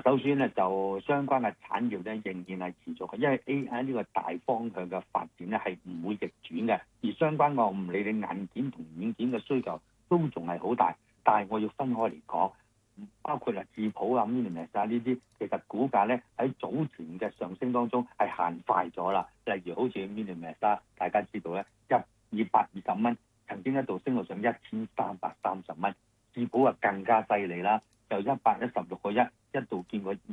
首先咧就相關嘅產業咧仍然係持續嘅，因為 AI 呢個大方向嘅發展咧係唔會逆轉嘅，而相關我唔理你硬件同軟件嘅需求都仲係好大，但係我要分開嚟講，包括智譜啊、Minimax 啊呢啲，其實股價咧喺早前嘅上升當中係行快咗啦，例如好似 Minimax 啊，大家知道咧220蚊，曾經一度升到上1330蚊，智譜啊更加犀利啦。由116.1一度見過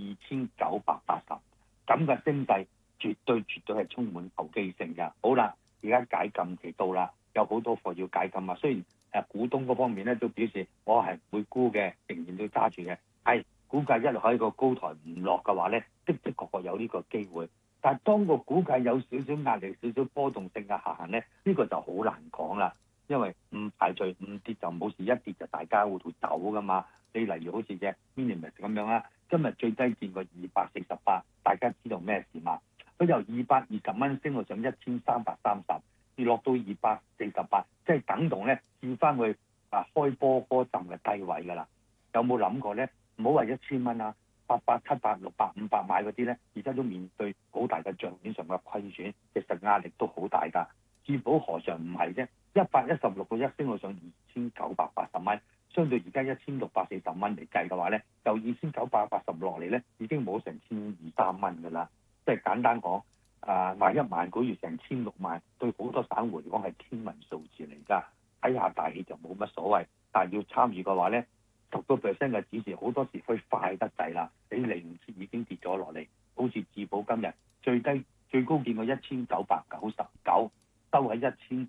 2980，咁嘅升勢絕對係充滿投機性嘅。好啦，而家解禁期到啦，有好多貨要解禁啊。雖然股東嗰方面咧都表示我係唔會沽嘅，仍然都揸住嘅。係股價一路喺個高台唔落嘅話咧，的確有呢個機會。但係當個股價有少少壓力、少少波動性嘅下行咧，呢個就好難講啦。因為唔排除唔跌就冇事，一跌就大家會走噶嘛。你例如好似隻 Minimax 咁樣啦，今日最低見過248，大家知道咩事嘛？佢由220蚊升到上1330，跌落到248，即係等同咧跌翻去開波嗰陣嘅低位噶啦。有冇諗過咧？唔好話1000蚊啊，800、700、600、500買嗰啲咧，而家都面對好大嘅帳面上嘅虧損，其實壓力都好大㗎。智譜何嘗唔係啫？116.1升到上2980蚊。相對而家1640蚊嚟計嘅話咧，由2980落嚟咧，已經冇成1200-1300蚊㗎啦。即係簡單講，賣1萬股月成16萬，對好多散戶嚟講係天文數字嚟㗎。睇下大氣就冇乜所謂，但係要參與嘅話咧，10% 嘅指示好多時佢快得滯啦，你嚟唔切已經跌咗落嚟。好似智譜今日最高見過1999，收喺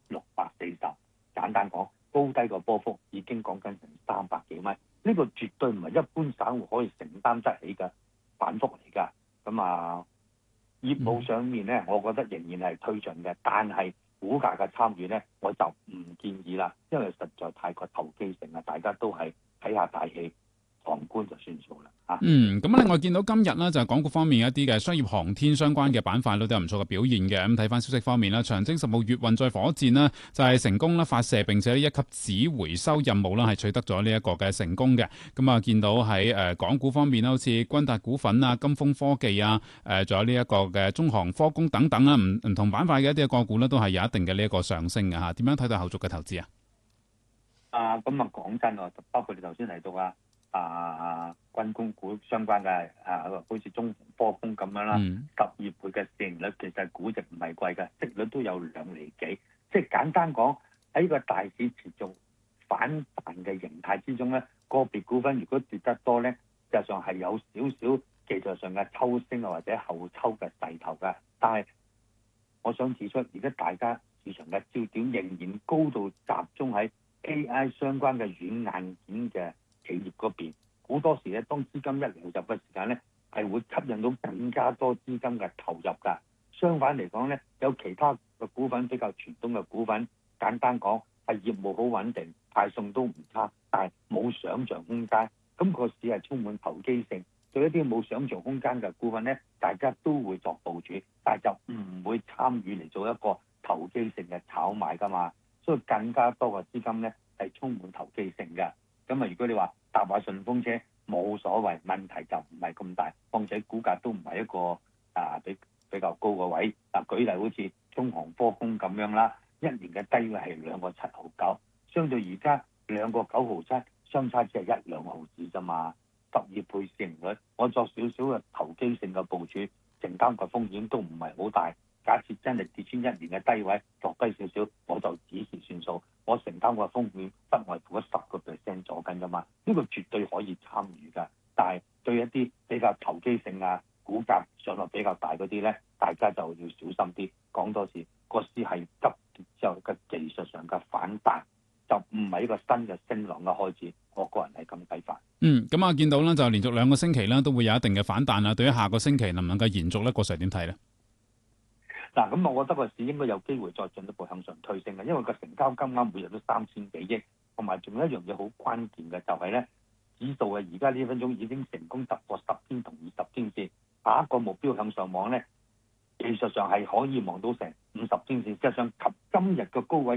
1640。簡單講，高低個波幅已經講緊成300幾蚊，呢個絕對唔係一般散戶可以承擔得起嘅反覆嚟㗎。咁業務上面咧，我覺得仍然係推進嘅，但係股價嘅參與咧，我就唔建議啦，因為實在太過投機性啦，大家都係睇下大氣，旁觀就算數啦。 咁另外見到今日咧就係港股方面一啲嘅商業航天相關嘅板塊都有唔錯嘅表現嘅。咁睇翻消息方面啦，長征10號月運載火箭呢就係成功啦發射，並且一級紙回收任務啦係取得咗呢一個嘅成功嘅。見到喺港股方面啦，好似君達股份啊、金風科技啊、仲有呢一個嘅中航科工等等啦，唔同板塊嘅一啲嘅個股咧都係有一定嘅呢一個上升嘅嚇。點樣睇到後續嘅投資啊？ 講真啊，包括你頭先提到軍工股相關嘅好似中航科工咁樣啦，12倍嘅市盈率，其實估值唔係貴嘅，息率都有2厘幾。即係簡單講，喺個大市持續反彈嘅形態之中咧，個別股份如果跌得多咧，實際上係有少少技術上嘅抽升或者後抽嘅勢頭嘅。但係我想指出，而家大家市場嘅焦點仍然高度集中喺 AI 相關嘅軟硬件嘅企業嗰邊，好多時咧，當資金一流入嘅時間咧，係會吸引到更加多資金嘅投入㗎。相反嚟講咧，有其他嘅股份比較傳統嘅股份，簡單講係業務好穩定，派送都唔差，但係冇想像空間。咁個市係充滿投機性，對一啲冇想像空間嘅股份咧，大家都會作部署，但係就唔會參與嚟做一個投機性嘅炒賣㗎嘛。所以更加多嘅資金咧係充滿投機性嘅。如果你話搭下順風車冇所謂，問題就唔係咁大。況且股價都唔係一個比較高嘅位。舉例好似中航科工咁樣啦，1年嘅低位係2個7毫9，相對而家2個9毫7，相差只係1-2毫子啫嘛。12倍市盈率，我作少少嘅投機性嘅部署，承擔嘅風險都唔係好大。假設真係跌穿1年嘅低位，落低少少，我就止蝕算數。我承擔嘅風險不外乎10% 左緊㗎嘛，呢個絕對可以參與㗎。但係對一啲比較投機性股價上落比較大嗰啲咧，大家就要小心啲。講多次，個市係急跌之後嘅技術上嘅反彈，就唔係一個新嘅升浪嘅開始。我個人係咁睇法。 見到咧就連續2個星期咧都會有一定嘅反彈啦。對於下個星期能唔能夠延續咧，郭 Sir 點睇咧？ 咁我覺得個市應該有機會再進一步向上推升嘅，因為個成交金額每日都3000幾億，同埋仲有一樣嘢好關鍵嘅就係咧，指數而家呢分鐘已經成功突破10天同20天線，下一個目標向上望咧，技術上係可以望到成50天線，事實上及今日嘅高位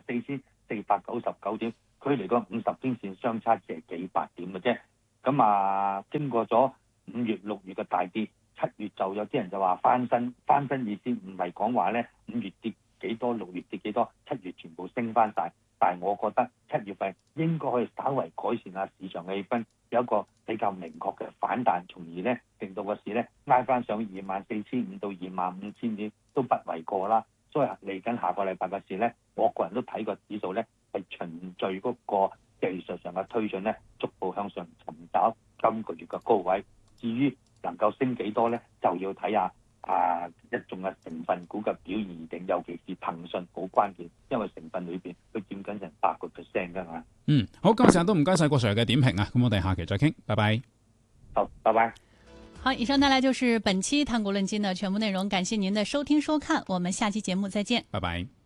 24,499點，距離個50天線相差只係幾百點嘅啫。經過咗 5月、6月嘅大跌，7月就有啲人就話翻身意思唔係講話咧5月跌幾多，6月跌幾多，7月全部升翻晒。但係我覺得7月份應該可以稍為改善下市場氣氛，有一個比較明確嘅反彈，從而咧令到個市咧拉翻上24,500到25,000點都不為過啦。所以嚟緊下個禮拜嘅市咧，我個人都睇個指數咧係循序嗰個技術上嘅推進咧，逐步向上尋找今個月嘅高位。至於能夠升幾多咧，就要睇下一眾嘅成分股嘅表現而定，尤其是騰訊好關鍵，因為成分裏邊佢佔緊成8%㗎嘛。 好，今日時間都唔該晒郭 Sir 嘅點評啊，咁我哋下期再傾，拜拜。 好，拜拜。 好，以上帶來就是本期探股論金的全部內容，感謝您的收聽收看，我們下期節目再見， 拜拜。